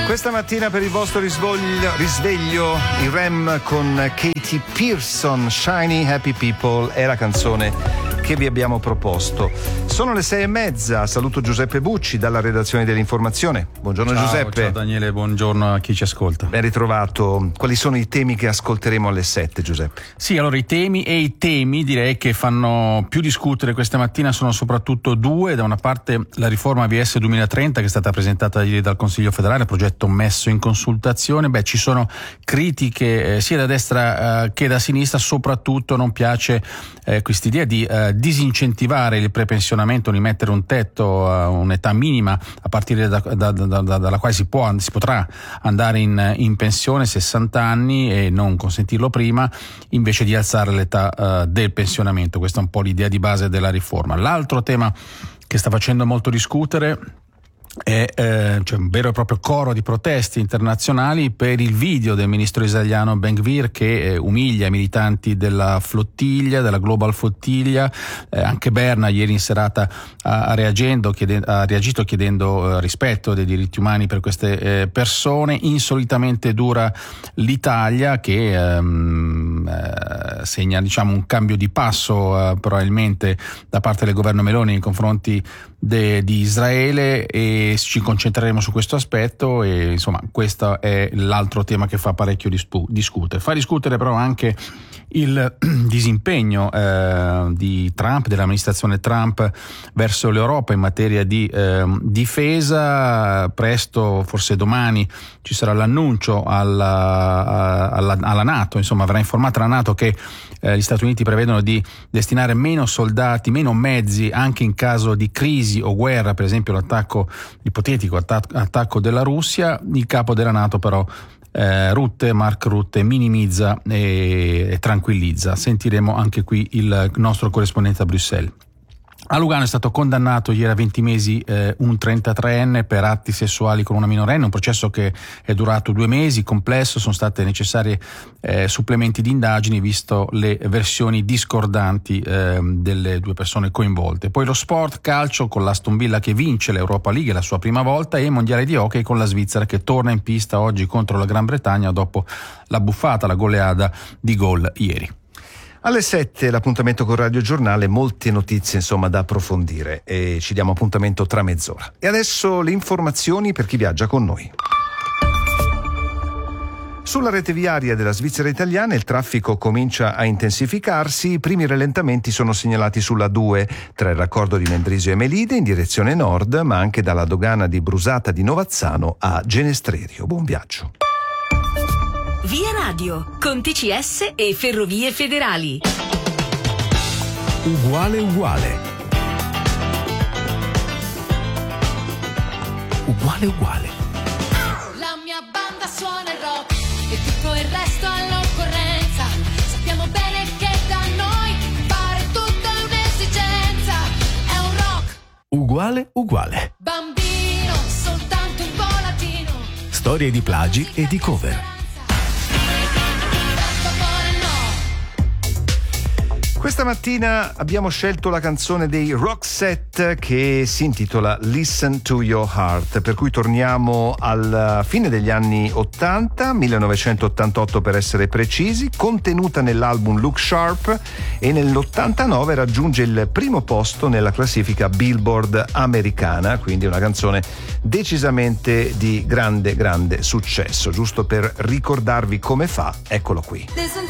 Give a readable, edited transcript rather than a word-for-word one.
Questa mattina per il vostro risveglio il Rem con Katy Pearson, Shiny Happy People è la canzone che vi abbiamo proposto. Sono le 6:30, saluto Giuseppe Bucci dalla redazione dell'Informazione. Buongiorno. Ciao, Giuseppe. Ciao Daniele, buongiorno a chi ci ascolta. Ben ritrovato. Quali sono i temi che ascolteremo alle 7, Giuseppe? Sì, allora i temi direi che fanno più discutere questa mattina sono soprattutto due. Da una parte la riforma VS 2030 che è stata presentata ieri dal Consiglio federale, progetto messo in consultazione. Ci sono critiche sia da destra che da sinistra, soprattutto non piace quest'idea di disincentivare il prepensionamento, di mettere un tetto a un'età minima a partire dalla quale si potrà andare in pensione, 60 anni, e non consentirlo prima, invece di alzare l'età del pensionamento. Questa è un po' l'idea di base della riforma. L'altro tema che sta facendo molto discutere è un vero e proprio coro di proteste internazionali per il video del ministro israeliano Ben Gvir che umilia i militanti della flottiglia, della Global Flottiglia. Anche Berna ieri in serata ha reagito chiedendo rispetto dei diritti umani per queste persone. Insolitamente dura l'Italia che segna un cambio di passo probabilmente da parte del governo Meloni nei confronti di Israele, e ci concentreremo su questo aspetto. E insomma questo è l'altro tema che fa parecchio discutere. Fa discutere però anche il disimpegno di Trump, dell'amministrazione Trump verso l'Europa in materia di difesa. Presto, forse domani, ci sarà l'annuncio alla NATO, insomma avrà informato la NATO che gli Stati Uniti prevedono di destinare meno soldati, meno mezzi anche in caso di crisi o guerra, per esempio l'ipotetico attacco della Russia. Il capo della NATO però Mark Rutte minimizza e tranquillizza. Sentiremo anche qui il nostro corrispondente a Bruxelles. A Lugano è stato condannato ieri a 20 mesi un 33enne per atti sessuali con una minorenne, un processo che è durato 2 mesi, complesso. Sono state necessarie supplementi di indagini visto le versioni discordanti delle due persone coinvolte. Poi lo sport, calcio con l'Aston Villa che vince l'Europa League, la sua prima volta, e il mondiale di hockey con la Svizzera che torna in pista oggi contro la Gran Bretagna dopo la buffata, la goleada di gol ieri. Alle 7 l'appuntamento con Radio Giornale, molte notizie da approfondire, e ci diamo appuntamento tra mezz'ora. E adesso le informazioni per chi viaggia con noi. Sulla rete viaria della Svizzera italiana il traffico comincia a intensificarsi. I primi rallentamenti sono segnalati sulla 2 tra il raccordo di Mendrisio e Melide in direzione nord, ma anche dalla dogana di Brusata di Novazzano a Genestrerio. Buon viaggio. Via Radio, con TCS e Ferrovie Federali. Uguale uguale. Uguale uguale. La mia banda suona il rock e tutto il resto all'occorrenza. Sappiamo bene che da noi fare tutto è un'esigenza. È un rock uguale uguale. Bambino, soltanto il volatino. Storie di plagi e di cover. Questa mattina abbiamo scelto la canzone dei Roxette che si intitola Listen to Your Heart, per cui torniamo alla fine degli anni 80, 1988 per essere precisi, contenuta nell'album Look Sharp, e nell'89 raggiunge il primo posto nella classifica Billboard americana, quindi una canzone decisamente di grande successo. Giusto per ricordarvi come fa, eccolo qui.